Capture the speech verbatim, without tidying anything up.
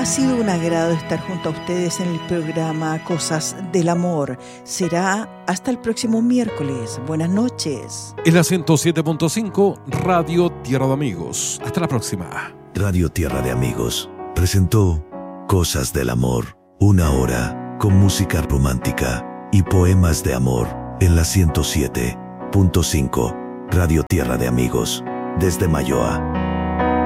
sido un agrado estar junto a ustedes en el programa Cosas del Amor. Será hasta el próximo miércoles. Buenas noches. En la ciento siete punto cinco, Radio Tierra de Amigos. Hasta la próxima. Radio Tierra de Amigos presentó Cosas del Amor, una hora con música romántica y poemas de amor en la ciento siete punto cinco, Radio Tierra de Amigos, desde Mayoa.